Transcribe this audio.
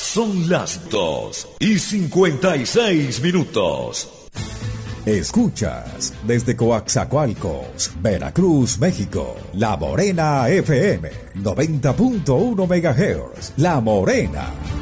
Son las 2:56. Escuchas desde Coaxacualcos, Veracruz, México, La Morena FM, 90.1 MHz, La Morena.